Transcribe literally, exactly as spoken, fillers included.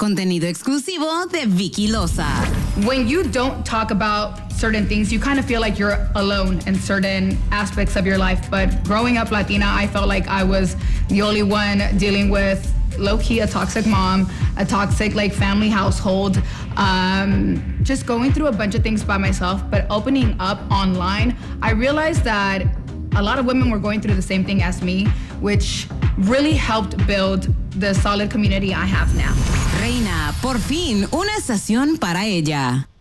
Contenido exclusivo de Vicky Loza. When you don't talk about certain things, you kind of feel like you're alone in certain aspects of your life. But growing up Latina, I felt like I was the only one dealing with low-key a toxic mom, a toxic like family household, um, just going through a bunch of things by myself. But opening up online, I realized that a lot of women were going through the same thing as me, which really helped build the solid community I have now. Reina, por fin, una estación para ella.